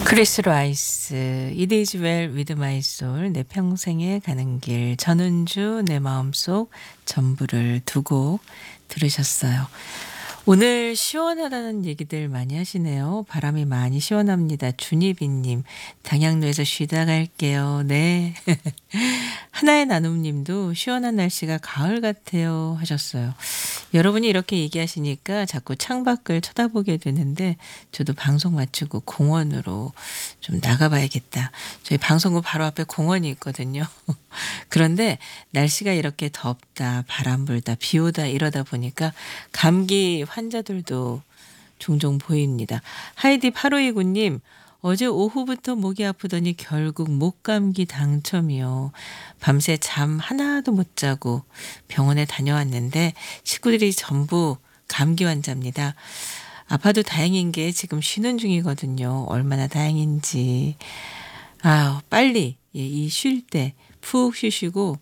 크리스 라이스 It is well with my soul 내 평생에 가는 길 전은주 내 마음속 전부를 두고 들으셨어요. 오늘 시원하다는 얘기들 많이 하시네요. 바람이 많이 시원합니다. 준희빈님 당양로에서 쉬다 갈게요. 네. 하나의 나눔님도 시원한 날씨가 가을 같아요 하셨어요. 여러분이 이렇게 얘기하시니까 자꾸 창밖을 쳐다보게 되는데 저도 방송 마치고 공원으로 좀 나가봐야겠다. 저희 방송국 바로 앞에 공원이 있거든요. 그런데 날씨가 이렇게 덥다, 바람 불다, 비 오다 이러다 보니까 감기 환자들도 종종 보입니다. 하이디 8529님 어제 오후부터 목이 아프더니 결국 목감기 당첨이요. 밤새 잠 하나도 못 자고 병원에 다녀왔는데 식구들이 전부 감기 환자입니다. 아파도 다행인 게 지금 쉬는 중이거든요. 얼마나 다행인지. 빨리 이 쉴 때 푹 쉬시고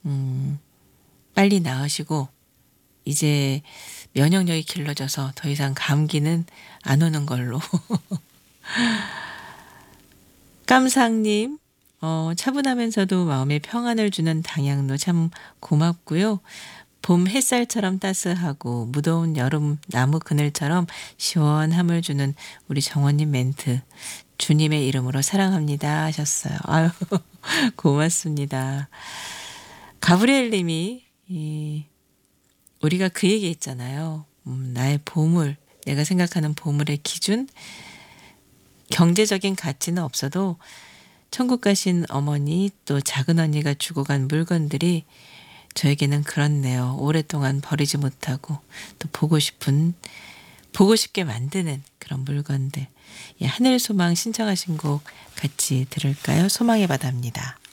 빨리 나으시고 이제 면역력이 길러져서 더 이상 감기는 안 오는 걸로. 깜상님, 차분하면서도 마음에 평안을 주는 당양로 참 고맙고요. 봄 햇살처럼 따스하고 무더운 여름 나무 그늘처럼 시원함을 주는 우리 정원님 멘트. 주님의 이름으로 사랑합니다 하셨어요. 아유, 고맙습니다. 가브리엘 님이 우리가 그 얘기 했잖아요. 나의 보물, 내가 생각하는 보물의 기준, 경제적인 가치는 없어도 천국 가신 어머니 또 작은 언니가 주고 간 물건들이 저에게는 그렇네요. 오랫동안 버리지 못하고 또 보고 싶게 만드는 그런 물건들. 하늘소망 신청하신 곡 같이 들을까요? 소망의 바다입니다.